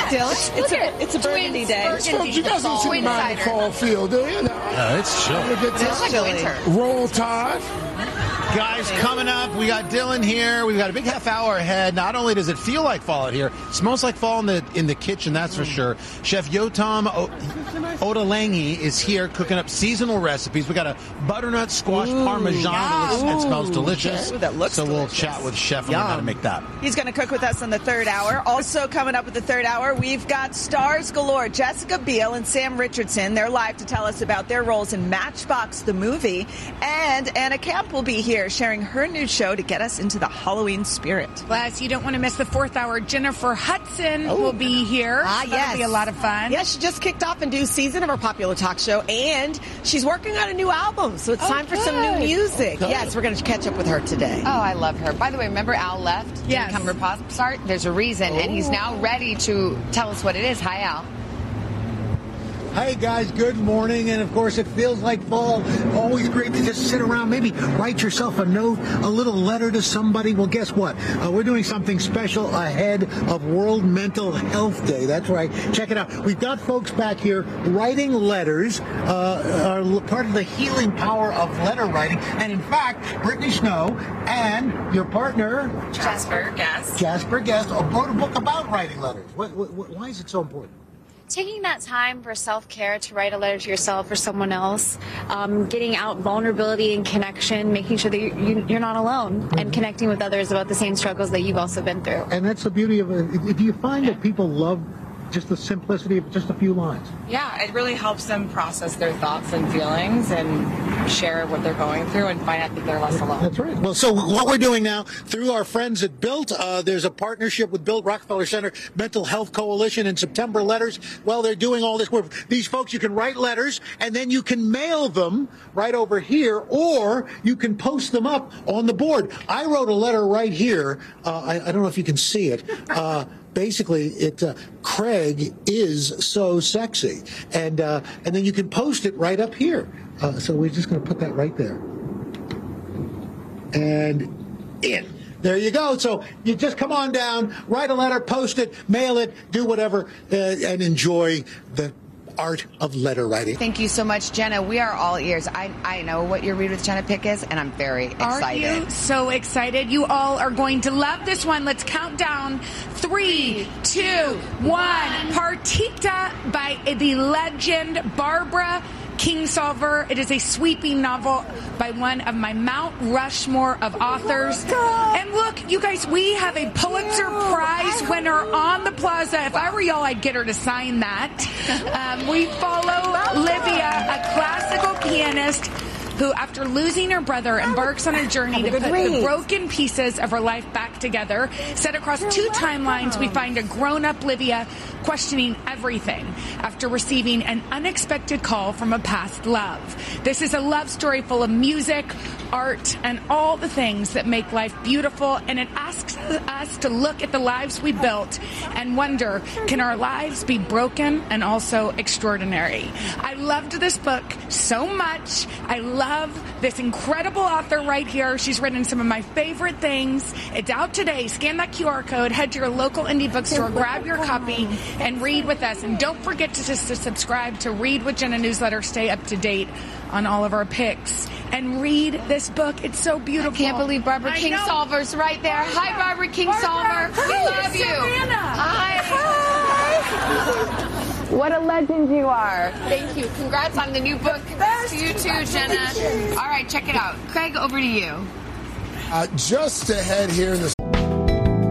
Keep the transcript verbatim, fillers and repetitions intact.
Dylan. It's a, it's a burgundy day. Burgundy. You guys don't see mine Nicole Field, do you? No, it's chill. It's like winter. Roll Tide. Guys, coming up, we got Dylan here. We've got a big half hour ahead. Not only does it feel like fall out here, it smells like fall in the in the kitchen, that's for sure. Chef Yotam o- Ottolenghi is here cooking up seasonal recipes. We got a butternut squash Ooh, parmesan that looks and smells Ooh, delicious. Ooh, that looks so delicious. we'll chat with Chef on Yum. how to make that. He's going to cook with us in the third hour. Also coming up with the third hour, we've got stars galore. Jessica Biel and Sam Richardson. They're live to tell us about their roles in Matchbox the movie. And Anna Camp will be here sharing her new show to get us into the Halloween spirit. Plus, you don't want to miss the fourth hour. Jennifer Hudson Oh. will be here. Ah, That'll yes. be a lot of fun. Yeah, she just kicked off a new season of her popular talk show, and she's working on a new album, so it's Oh, time for some new good. music. Yes, we're going to catch up with her today. Oh, I love her. By the way, remember Al left? Yes. Didn't come to Pop Start? There's a reason, and he's now ready to tell us what it is. Hi, Al. Hey guys, good morning, and of course it feels like fall. Always great to just sit around, maybe write yourself a note, a little letter to somebody. Well, guess what? Uh, we're doing something special ahead of World Mental Health Day. That's right. Check it out. We've got folks back here writing letters, uh, are part of the healing power of letter writing. And in fact, Brittany Snow and your partner, Jasper Guest. Jasper Guest, wrote a book about writing letters. What, what, what, why is it so important? Taking that time for self-care to write a letter to yourself or someone else, um, getting out vulnerability and connection, making sure that you, you, you're not alone, mm-hmm. and connecting with others about the same struggles that you've also been through. And that's the beauty of it. Do you find that people love just the simplicity of just a few lines? Yeah, it really helps them process their thoughts and feelings and share what they're going through and find out that they're less alone. That's right. Well, so what we're doing now, through our friends at Built, uh, there's a partnership with Built Rockefeller Center Mental Health Coalition and September Letters. Well, they're doing all this work. These folks, you can write letters, and then you can mail them right over here, or you can post them up on the board. I wrote a letter right here. Uh, I, I don't know if you can see it. Uh, Basically, it uh, Craig is so sexy, and uh, and then you can post it right up here. Uh, so we're just going to put that right there, and in. There you go. So you just come on down, write a letter, post it, mail it, do whatever, uh, and enjoy the art of letter writing. Thank you so much, Jenna. We are all ears. I, I know what your Read with Jenna pick is, and I'm very excited. Are you so excited? You all are going to love this one. Let's count down. Three, two, one. Partita by the legend Barbara Kingsolver. It is a sweeping novel by one of my Mount Rushmore of authors. And look, you guys, we have a Pulitzer Prize winner on the plaza. If I were y'all, I'd get her to sign that. Um, we follow Livia, a classical pianist who, after losing her brother, embarks on a journey to put the broken pieces of her life back together. Set across two timelines, we find a grown-up Livia questioning everything after receiving an unexpected call from a past love. This is a love story full of music, art, and all the things that make life beautiful, and it asks us to look at the lives we built and wonder, can our lives be broken and also extraordinary? I loved this book so much. I love this incredible author right here. She's written some of my favorite things. It's out today. Scan that Q R code, head to your local indie bookstore, grab your copy, and read with us. And don't forget to, to subscribe to Read with Jenna newsletter. Stay up to date on all of our picks. And read this book. It's so beautiful. I can't believe Barbara I Kingsolver's know. right there. Hi, Barbara Kingsolver. Barbara. We Hi, love you. Savannah. Hi. Hi. What a legend you are. Thank you. Congrats on the new book. Congrats to you too, Jenna. All right, check it out. Craig, over to you. Uh, just ahead here in the